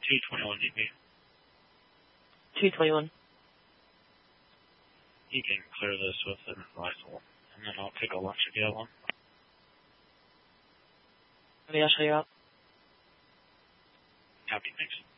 221 DP. 221. You can clear this with an advisable, and then I'll take a lunch if you have one. Maybe I'll show you out. Copy, thanks.